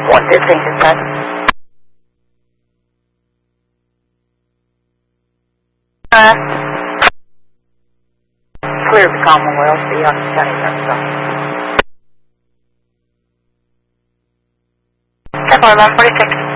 115 dispatch. Clear the Commonwealth, the Yonkers County Council. Check 146.